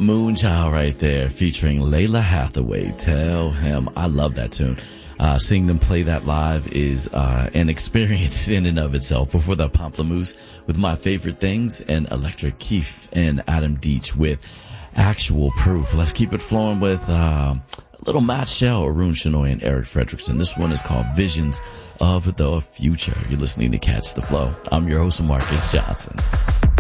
Moonchild right there, featuring Layla Hathaway. Tell him. I love that tune. Seeing them play that live is an experience in and of itself. Before that, Pamplemousse with My Favorite Things, and Electric Keith and Adam Deitch with Actual Proof. Let's keep it flowing with little Matt Shell, Arun Shenoy, and Eric Fredrickson. This one is called Visions of the Future. You're listening to Catch the Flow. I'm your host, Marcus Johnson.